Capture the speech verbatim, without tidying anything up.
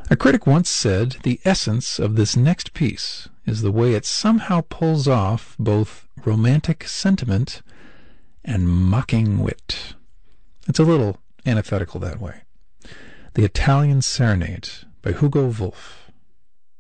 A critic once said, the essence of this next piece is the way it somehow pulls off both romantic sentiment and mocking wit. It's a little antithetical that way. The Italian Serenade by Hugo Wolf.